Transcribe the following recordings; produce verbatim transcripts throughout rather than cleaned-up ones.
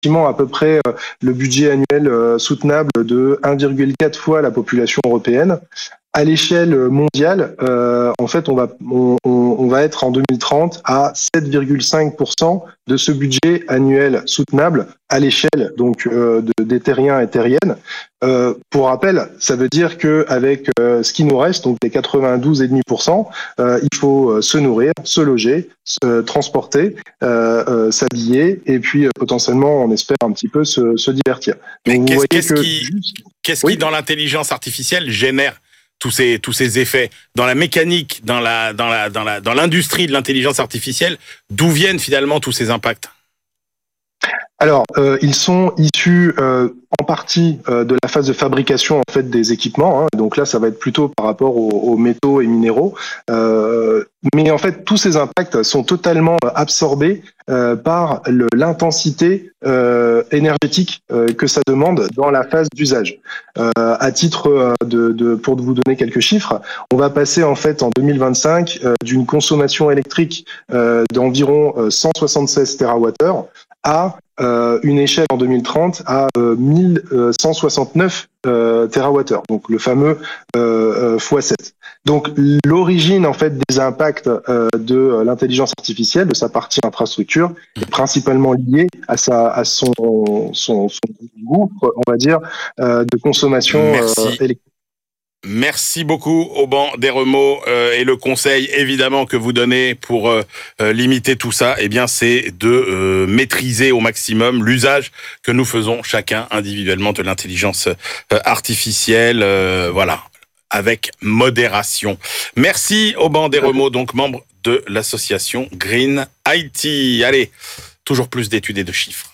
effectivement à peu près euh, le budget annuel euh, soutenable de un virgule quatre fois la population européenne. À l'échelle mondiale, euh, en fait, on va on, on va être en deux mille trente à sept virgule cinq pour cent de ce budget annuel soutenable à l'échelle donc euh, de, des terriens et terriennes. Euh, pour rappel, ça veut dire que avec euh, ce qui nous reste, donc les quatre-vingt-douze virgule cinq pour cent, euh, il faut euh, se nourrir, se loger, se transporter, euh, euh, s'habiller et puis euh, potentiellement, on espère un petit peu se, se divertir. Mais donc, qu'est-ce, qu'est-ce, que... qui, qu'est-ce oui. qui, dans l'intelligence artificielle, génère tous ces tous ces effets dans la mécanique, dans la dans la dans la dans l'industrie de l'intelligence artificielle, d'où viennent finalement tous ces impacts? Alors, euh, ils sont issus euh, en partie euh, de la phase de fabrication en fait des équipements. Hein. Donc là, ça va être plutôt par rapport aux, aux métaux et minéraux. Euh, mais en fait, tous ces impacts sont totalement absorbés euh, par le, l'intensité euh, énergétique euh, que ça demande dans la phase d'usage. Euh, à titre de, de, pour vous donner quelques chiffres, on va passer en fait en deux mille vingt-cinq euh, d'une consommation électrique euh, d'environ cent soixante-seize térawattheures à euh, une échelle en deux mille trente à euh, mille cent soixante-neuf euh, térawattheures, donc le fameux euh, euh, fois sept. Donc l'origine en fait des impacts euh, de l'intelligence artificielle, de sa partie infrastructure, est principalement liée à sa à son son, son gouffre, on va dire, euh, de consommation euh, électrique. Merci beaucoup Auban Desremeaux euh, et le conseil évidemment que vous donnez pour euh, limiter tout ça, eh bien c'est de euh, maîtriser au maximum l'usage que nous faisons chacun individuellement de l'intelligence euh, artificielle, euh, voilà, avec modération. Merci Auban Desremeaux, donc membre de l'association Green I T. Allez, toujours plus d'études et de chiffres.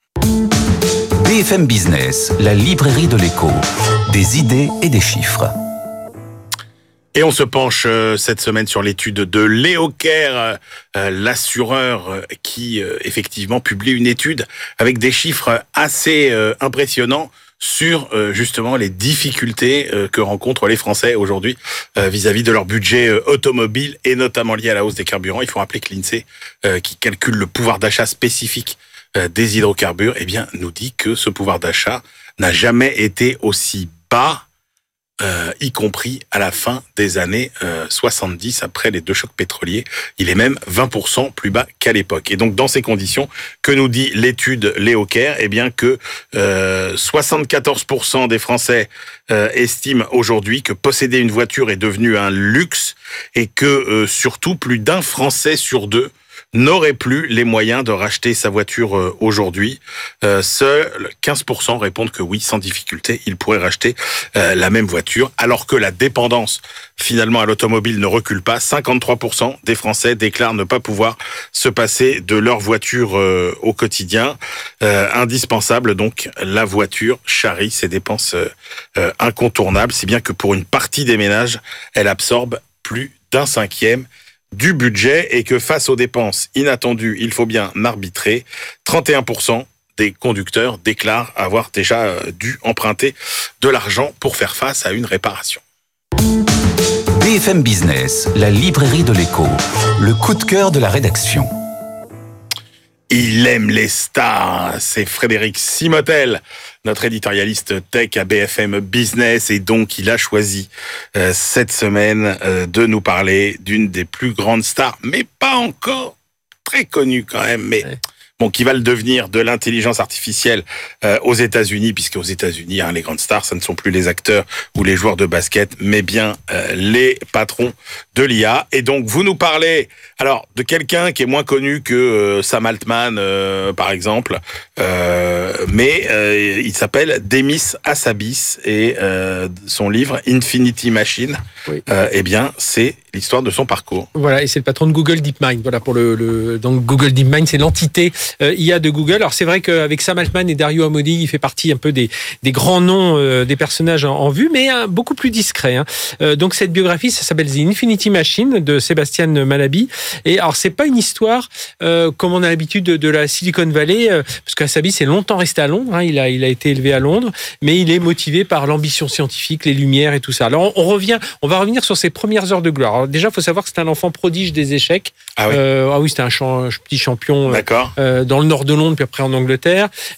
B F M Business, la librairie de l'écho, des idées et des chiffres. Et on se penche euh, cette semaine sur l'étude de Leocare, euh, l'assureur euh, qui euh, effectivement publie une étude avec des chiffres assez euh, impressionnants sur euh, justement les difficultés euh, que rencontrent les Français aujourd'hui euh, vis-à-vis de leur budget euh, automobile et notamment lié à la hausse des carburants. Il faut rappeler que l'INSEE, euh, qui calcule le pouvoir d'achat spécifique des hydrocarbures, eh bien, nous dit que ce pouvoir d'achat n'a jamais été aussi bas, euh, y compris à la fin des années euh, soixante-dix, après les deux chocs pétroliers. Il est même vingt pour cent plus bas qu'à l'époque. Et donc, dans ces conditions, que nous dit l'étude Leocare? Eh bien, que euh, soixante-quatorze pour cent des Français euh, estiment aujourd'hui que posséder une voiture est devenu un luxe et que, euh, surtout, plus d'un Français sur deux n'aurait plus les moyens de racheter sa voiture euh, aujourd'hui. Euh, seuls quinze pour cent répondent que oui, sans difficulté, ils pourraient racheter euh, la même voiture, alors que la dépendance finalement à l'automobile ne recule pas. cinquante-trois pour cent des Français déclarent ne pas pouvoir se passer de leur voiture euh, au quotidien. Euh, indispensable, donc la voiture charrie ses dépenses euh, incontournables, si bien que pour une partie des ménages, elle absorbe plus d'un cinquième du budget et que face aux dépenses inattendues, il faut bien arbitrer. trente et un pour cent des conducteurs déclarent avoir déjà dû emprunter de l'argent pour faire face à une réparation. B F M Business, la librairie de l'écho, le coup de cœur de la rédaction. Il aime les stars, c'est Frédéric Simotel, notre éditorialiste tech à B F M Business, et donc il a choisi euh, cette semaine euh, de nous parler d'une des plus grandes stars, mais pas encore très connue quand même, mais ouais. Bon, qui va le devenir, de l'intelligence artificielle euh, aux États-Unis, puisque aux États-Unis, hein, les grandes stars, ce ne sont plus les acteurs ou les joueurs de basket, mais bien euh, les patrons de l'I A. Et donc, vous nous parlez, alors, de quelqu'un qui est moins connu que euh, Sam Altman, euh, par exemple, euh, mais euh, il s'appelle Demis Hassabis, et euh, son livre Infinity Machine, oui. euh, eh bien, c'est l'histoire de son parcours. Voilà, et c'est le patron de Google DeepMind. Voilà, pour le, le donc Google DeepMind, c'est l'entité euh, I A de Google. Alors c'est vrai qu'avec Sam Altman et Dario Amodei, il fait partie un peu des des grands noms, euh, des personnages en, en vue, mais hein, beaucoup plus discret. Hein. Euh, donc cette biographie, ça s'appelle The Infinity Machine de Sébastien Malaby. Et alors c'est pas une histoire euh, comme on a l'habitude de, de la Silicon Valley, euh, parce qu'Hassabis est longtemps resté à Londres. Hein, il a il a été élevé à Londres, mais il est motivé par l'ambition scientifique, les lumières et tout ça. Alors on, on revient, on va revenir sur ses premières heures de gloire. Alors déjà, il faut savoir que c'est un enfant prodige des échecs. Ah oui, euh, ah oui c'était un, champ, un petit champion euh, dans le nord de Londres, puis après en Angleterre.